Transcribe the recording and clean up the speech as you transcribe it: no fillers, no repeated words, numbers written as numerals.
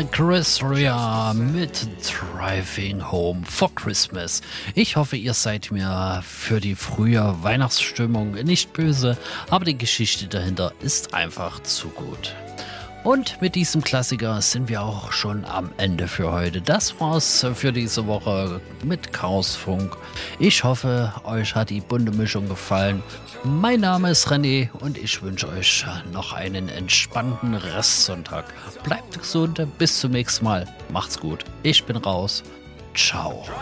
Chris Rea mit Driving Home for Christmas. Ich hoffe, ihr seid mir für die frühe Weihnachtsstimmung nicht böse, aber die Geschichte dahinter ist einfach zu gut. Und mit diesem Klassiker sind wir auch schon am Ende für heute. Das war's für diese Woche mit Chaosfunk. Ich hoffe, euch hat die bunte Mischung gefallen. Mein Name ist René und ich wünsche euch noch einen entspannten Restsonntag. Bleibt gesund, bis zum nächsten Mal. Macht's gut. Ich bin raus. Ciao.